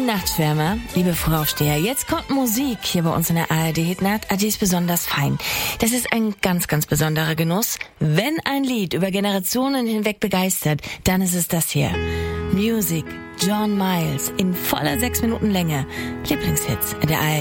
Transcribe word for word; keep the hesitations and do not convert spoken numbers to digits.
Nachtschwärmer, liebe Voraufsteher, jetzt kommt Musik hier bei uns in der A R D-Hitnacht, die ist besonders fein. Das ist ein ganz, ganz besonderer Genuss. Wenn ein Lied über Generationen hinweg begeistert, dann ist es das hier. Music, John Miles, in voller sechs Minuten Länge. Lieblingshits in der A R D.